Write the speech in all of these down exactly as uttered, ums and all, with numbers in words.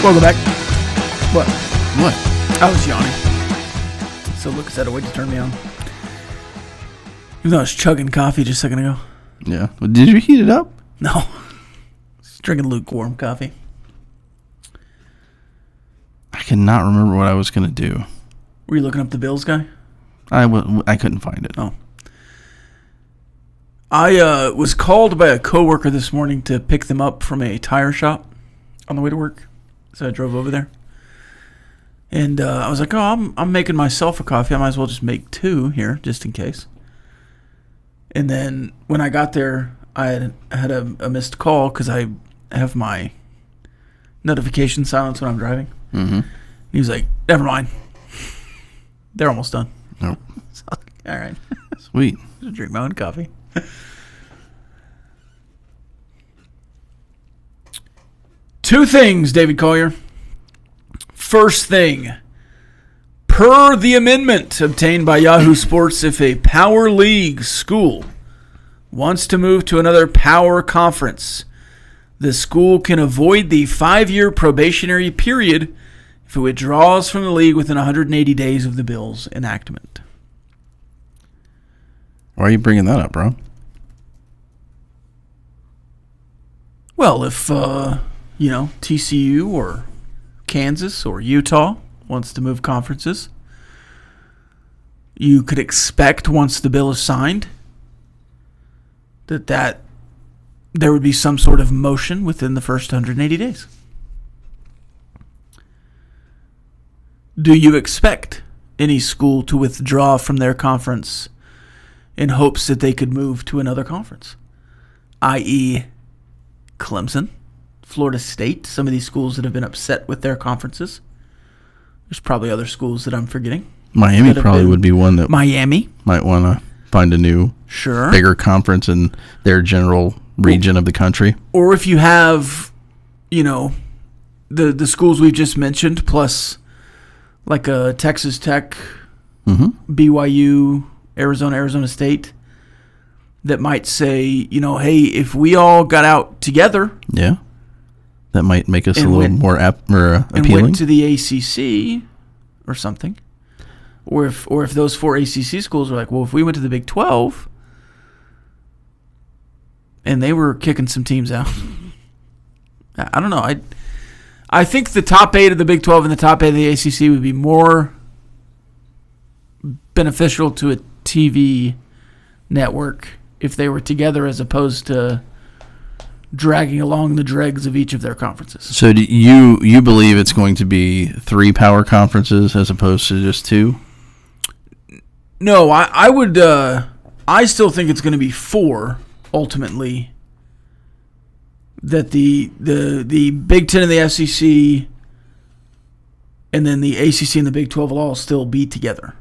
Welcome back. What? What? I was yawning. So Lucas had to wait to turn me on. Even though I was chugging coffee just a second ago. Yeah. Well, did you heat it up? No. Just drinking lukewarm coffee. I cannot remember what I was going to do. Were you looking up the Bills guy? I, w- I couldn't find it. Oh. I uh, was called by a coworker this morning to pick them up from a tire shop on the way to work. So I drove over there. And uh, I was like, oh, I'm I'm making myself a coffee. I might as well just make two here, just in case. And then when I got there, I had, I had a, a missed call because I have my notification silence when I'm driving. Mm-hmm. He was like, never mind. They're almost done. Nope. So, all right. Sweet. Just drink my own coffee. Two things, David Collier. First thing, per the amendment obtained by Yahoo Sports, if a Power League school wants to move to another Power Conference, the school can avoid the five-year probationary period if it withdraws from the league within one hundred eighty days of the bill's enactment. Why are you bringing that up, bro? Well, if, uh, you know, T C U or Kansas or Utah wants to move conferences, you could expect once the bill is signed that, that there would be some sort of motion within the first one hundred eighty days. Do you expect any school to withdraw from their conference in hopes that they could move to another conference, that is. Clemson, Florida State, some of these schools that have been upset with their conferences? There's probably other schools that I'm forgetting. Miami probably would be one that Miami might want to find a new, sure, bigger conference in their general region of the country. Or if you have, you know, the the schools we've just mentioned, plus like a Texas Tech, mm-hmm. B Y U, Arizona, Arizona State, that might say, you know, hey, if we all got out together, yeah, that might make us a little went, more ap- or, uh, appealing. And went to the A C C or something, or if or if those four A C C schools were like, well, if we went to the Big twelve and they were kicking some teams out, I don't know. I I think the top eight of the Big twelve and the top eight of the A C C would be more beneficial to a T V network if they were together as opposed to dragging along the dregs of each of their conferences. So do you you believe it's going to be three power conferences as opposed to just two? No, I, I would uh, I still think it's going to be four ultimately. That the the the Big Ten and the S E C and then the A C C and the Big twelve will all still be together.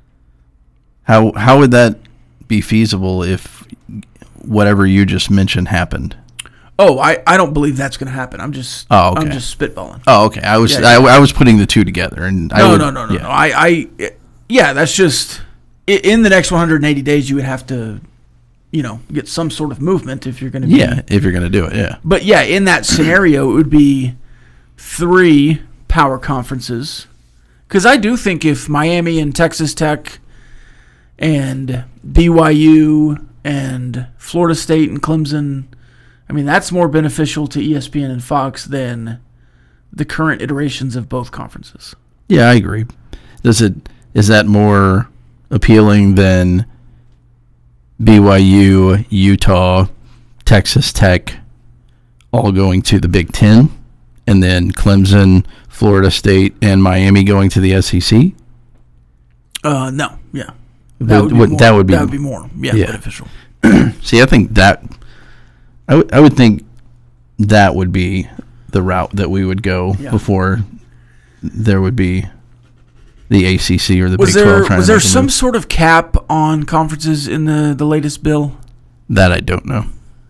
How how would that be feasible if whatever you just mentioned happened? Oh, I, I don't believe that's going to happen. I'm just oh, okay. I'm just spitballing. Oh, okay. I was yeah, I, yeah. I was putting the two together, and no, I would, no, no, no, yeah. no. I, I yeah, that's just in the next one hundred eighty days you would have to, you know, get some sort of movement if you're going to be, yeah if you're going to do it, yeah. But yeah, in that scenario, it would be three power conferences, because I do think if Miami and Texas Tech and B Y U and Florida State and Clemson, I mean, that's more beneficial to E S P N and Fox than the current iterations of both conferences. Yeah, I agree. Does it is that more appealing than B Y U, Utah, Texas Tech all going to the Big Ten, and then Clemson, Florida State, and Miami going to the S E C? Uh, no, yeah. That would, would, be more, that would be that would be more yeah, yeah. beneficial. See, I think that I, w- I would think that would be the route that we would go yeah. before there would be the A C C or the was Big there, twelve trying Was to there make a some move. sort of cap on conferences in the, the latest bill? That I don't know.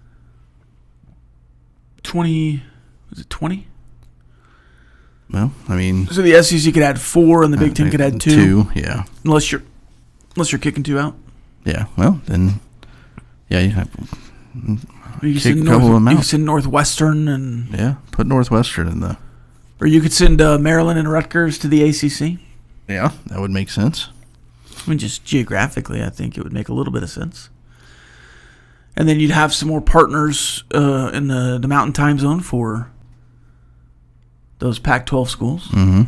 twenty Was it twenty? Well, I mean, so the S E C could add four, and the Big Ten could add two. Two, yeah. Unless you're, unless you're kicking two out. Yeah. Well, then, yeah, you have. You can, send North, you can send Northwestern and yeah, put Northwestern in the Or you could send uh, Maryland and Rutgers to the A C C. Yeah, that would make sense. I mean, just geographically, I think it would make a little bit of sense. And then you'd have some more partners uh, in the, the Mountain Time Zone for those Pac twelve schools. Mm-hmm.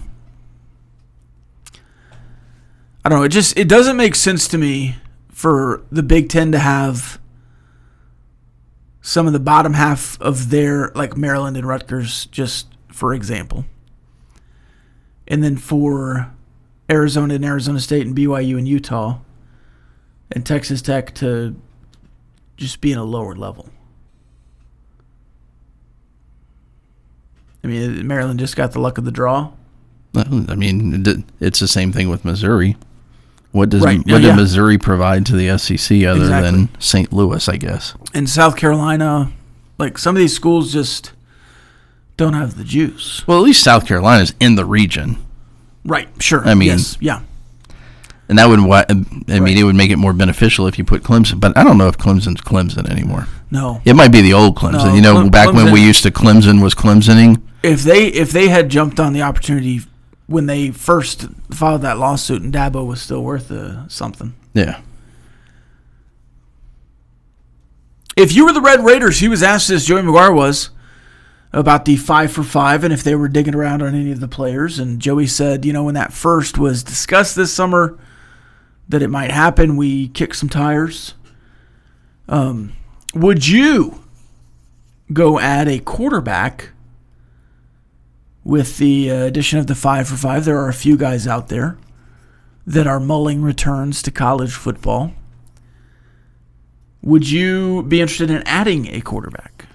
I don't know. It just it doesn't make sense to me for the Big Ten to have some of the bottom half of their, like Maryland and Rutgers, just for example. And then for Arizona and Arizona State and B Y U and Utah and Texas Tech to just be in a lower level. I mean, Maryland just got the luck of the draw. I mean, it's the same thing with Missouri. What does Right. what Yeah, did yeah. Missouri provide to the S E C other Exactly. than Saint Louis, I guess? And South Carolina, like some of these schools just don't have the juice. Well, at least South Carolina's in the region. Right, sure. I mean- yes, yeah. And that would, wa- I mean, Right. it would make it more beneficial if you put Clemson. But I don't know if Clemson's Clemson anymore. No. It might be the old Clemson. No, you know, Clem- back when we Clemson- used to Clemson was Clemsoning. If they if they had jumped on the opportunity when they first filed that lawsuit and Dabo was still worth uh, something. Yeah. If you were the Red Raiders, he was asked this, Joey McGuire was, about the five for five and if they were digging around on any of the players. And Joey said, you know, when that first was discussed this summer that it might happen, we kicked some tires. Um, would you go add a quarterback with the uh, addition of the five for five? There are a few guys out there that are mulling returns to college football. Would you be interested in adding a quarterback?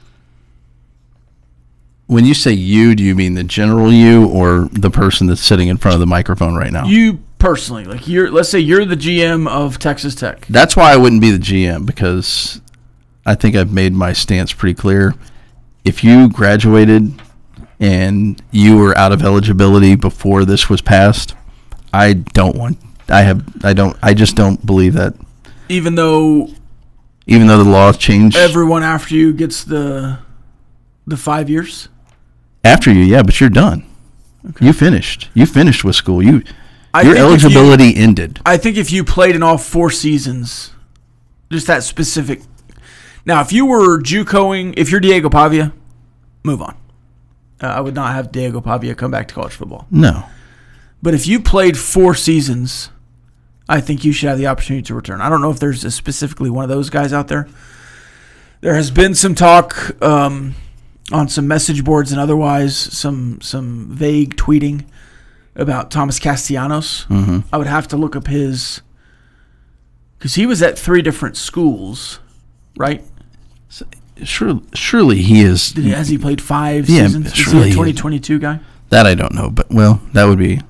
When you say you, do you mean the general you or the person that's sitting in front of the microphone right now? You personally, like you're, let's say you're the G M of Texas Tech. That's why I wouldn't be the G M, because I think I've made my stance pretty clear. If you graduated and you were out of eligibility before this was passed, I don't want. I have. I don't. I just don't believe that. Even though Even though the law changed everyone after you gets the the five years. after you, yeah, but you're done. You finished. You finished with school. You I your think if eligibility you- ended. I think if you played in all four seasons, just that specific. Now, if you were JUCOing, if you're Diego Pavia, move on. Uh, I would not have Diego Pavia come back to college football. No. But if you played four seasons, I think you should have the opportunity to return. I don't know if there's a specifically one of those guys out there. There has been some talk um, on some message boards and otherwise, some some vague tweeting about Thomas Castellanos. Mm-hmm. I would have to look up his, because he was at three different schools, right? Surely, surely he is. Did he, has he played five Yeah, seasons? Is he surely a he- twenty twenty-two guy? That I don't know, but well, that would be.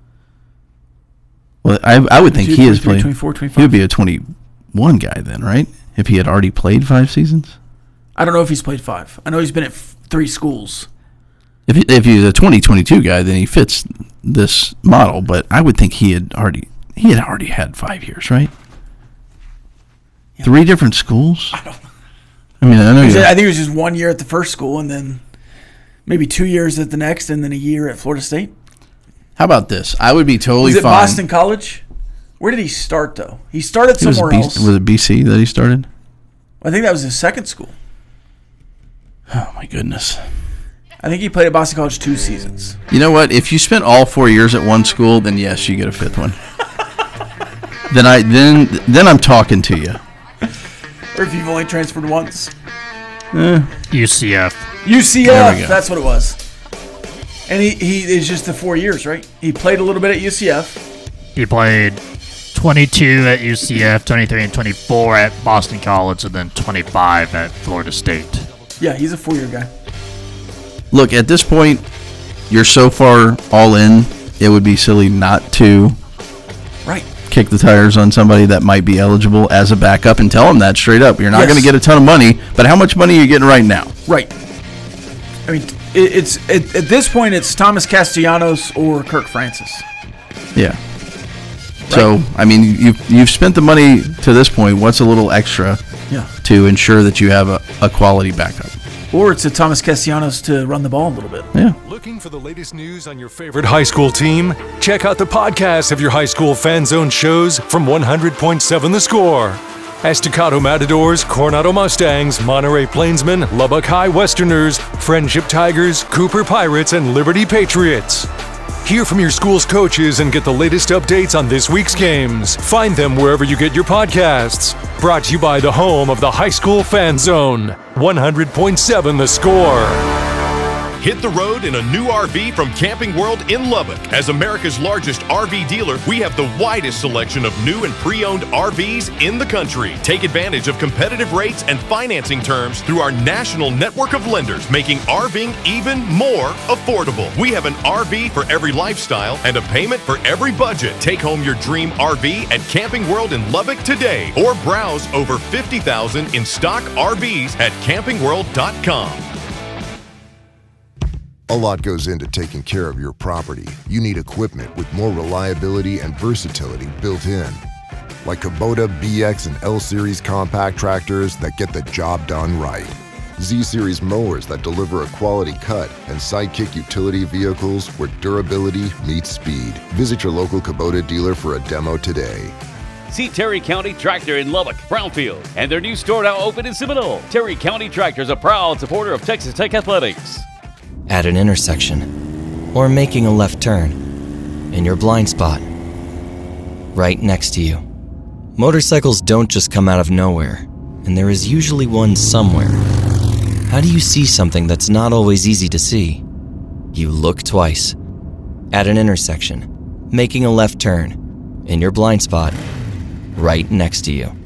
Well, I I would think he has played. twenty-four, He twenty-five. would be a twenty-one guy then, right? If he had already played five seasons. I don't know if he's played five. I know he's been at f- three schools. If he, if he's a twenty twenty-two guy, then he fits this model. But I would think he had already he had already had five years, right? Yeah. Three different schools. I don't know. I mean, I know. He you said- I think it was just one year at the first school and then maybe two years at the next and then a year at Florida State. How about this? I would be totally Was it fine. Boston College? Where did he start, though? He started It was, somewhere B- else. was it B C that he started? I think that was his second school. Oh my goodness! I think he played at Boston College two seasons. You know what? If you spent all four years at one school, then yes, you get a fifth one. then I then then I'm talking to you. Or if you've only transferred once. Eh, U C F. U C F, There we go. that's what it was. And he, he is just the four years, right? He played a little bit at U C F. He played twenty-two at U C F, twenty-three and twenty-four at Boston College, and then twenty-five at Florida State. Yeah, he's a four-year guy. Look, at this point, you're so far all in. It would be silly not to Right. kick the tires on somebody that might be eligible as a backup and tell them that straight up. You're not Yes. going to get a ton of money, but how much money are you getting right now? Right. I mean, it, it's it, at this point, it's Thomas Castellanos or Kirk Francis. Yeah. So, I mean, you've, you've spent the money to this point. What's a little extra Yeah. to ensure that you have a, a quality backup? Or it's a Thomas Castellanos to run the ball a little bit. Yeah. Looking for the latest news on your favorite high school team? Check out the podcast of your high school fan zone shows from one hundred point seven The Score. Estacado Matadors, Coronado Mustangs, Monterey Plainsmen, Lubbock High Westerners, Friendship Tigers, Cooper Pirates, and Liberty Patriots. Hear from your school's coaches and get the latest updates on this week's games. Find them wherever you get your podcasts. Brought to you by the home of the High School Fan Zone, one hundred point seven The Score. Hit the road in a new R V from Camping World in Lubbock. As America's largest R V dealer, we have the widest selection of new and pre-owned R Vs in the country. Take advantage of competitive rates and financing terms through our national network of lenders, making RVing even more affordable. We have an R V for every lifestyle and a payment for every budget. Take home your dream R V at Camping World in Lubbock today, or browse over fifty thousand in stock R Vs at camping world dot com. A lot goes into taking care of your property. You need equipment with more reliability and versatility built in. Like Kubota B X and L Series compact tractors that get the job done right. Z Series mowers that deliver a quality cut, and Sidekick utility vehicles where durability meets speed. Visit your local Kubota dealer for a demo today. See Terry County Tractor in Lubbock, Brownfield, and their new store now open in Seminole. Terry County Tractor is a proud supporter of Texas Tech Athletics. At an intersection, or making a left turn, in your blind spot, right next to you. Motorcycles don't just come out of nowhere, and there is usually one somewhere. How do you see something that's not always easy to see? You look twice. At an intersection, making a left turn, in your blind spot, right next to you.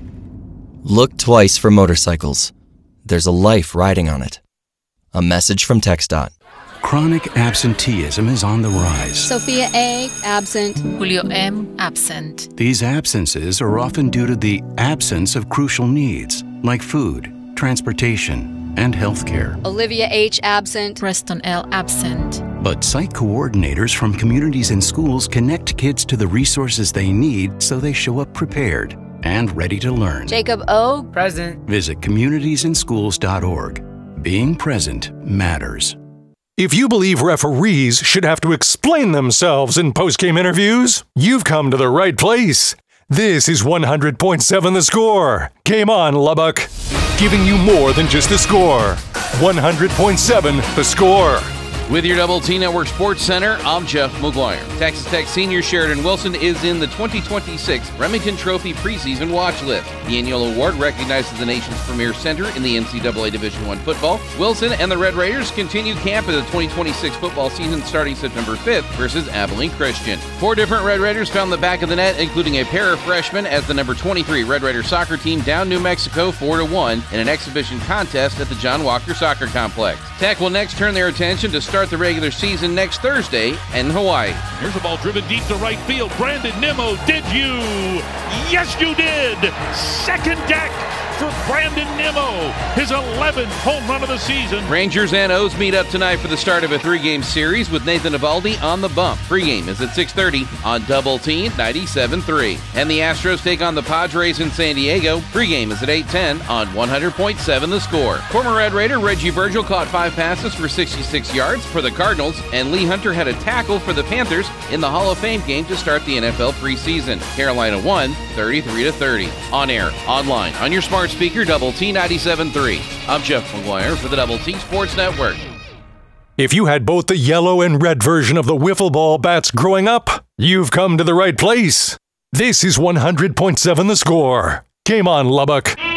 Look twice for motorcycles. There's a life riding on it. A message from TxDOT. Chronic absenteeism is on the rise. Sophia A. absent. Julio M. absent. These absences are often due to the absence of crucial needs like food, transportation, and health care. Olivia H. absent. Preston L. absent. But site coordinators from communities and schools connect kids to the resources they need so they show up prepared and ready to learn. Jacob O. present. Visit communities in schools dot org. Being present matters. If you believe referees should have to explain themselves in post-game interviews, you've come to the right place. This is one hundred point seven The Score. Game on, Lubbock. Giving you more than just the score. one hundred point seven The Score. With your Double T Network Sports Center, I'm Jeff McGuire. Texas Tech senior Sheridan Wilson is in the twenty twenty-six Remington Trophy preseason watch list. The annual award recognizes the nation's premier center in the N C double A Division I football. Wilson and the Red Raiders continue camp of the twenty twenty-six football season starting September fifth versus Abilene Christian. Four different Red Raiders found the back of the net, including a pair of freshmen as the number twenty-three Red Raider soccer team down New Mexico four to one in an exhibition contest at the John Walker Soccer Complex. Tech will next turn their attention to start the regular season next Thursday in Hawaii. Here's a ball driven deep to right field. Brandon Nimmo, did you? Yes, you did. Second deck for Brandon Nimmo, his eleventh home run of the season. Rangers and O's meet up tonight for the start of a three-game series with Nathan Eovaldi on the bump. Pre-game is at six thirty on Double T ninety-seven point three. And the Astros take on the Padres in San Diego. Pre-game is at eight ten on one hundred point seven The Score. Former Red Raider Reggie Virgil caught five passes for sixty-six yards for the Cardinals, and Lee Hunter had a tackle for the Panthers in the Hall of Fame game to start the N F L preseason. Carolina won thirty-three to thirty. On air, online, on your smart speaker, Double T ninety-seven point three. I'm Jeff McGuire for the Double T Sports Network. If you had both the yellow and red version of the wiffle ball bats growing up, you've come to the right place. This is one hundred point seven The Score. Game on, Lubbock.